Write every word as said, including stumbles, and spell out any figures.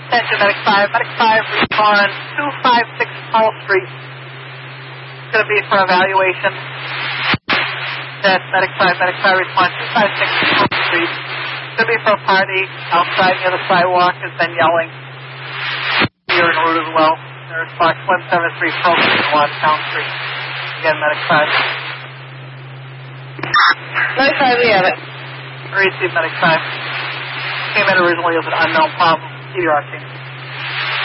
Attention, Medic five. Medic five, respond two five six Hall Street. It's going to be for evaluation. That's Medic five. Medic five, respond two five six Hall Street. It's going to be for a party outside near the sidewalk. Has been yelling. Here in route as well. There's box one seven three Program in Watertown Street. Again, Medic five. Medic five, we have it. Received, Medic five. Came in originally as an unknown problem. C D R team.